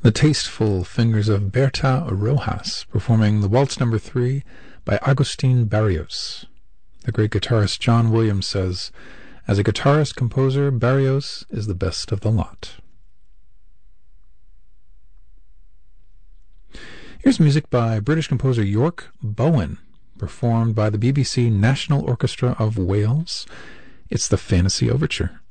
The tasteful fingers of Berta Rojas performing the Waltz No. 3 by Agustin Barrios. The great guitarist John Williams says, "As a guitarist-composer, Barrios is the best of the lot." Here's music by British composer York Bowen, performed by the BBC National Orchestra of Wales. It's the Fantasy Overture.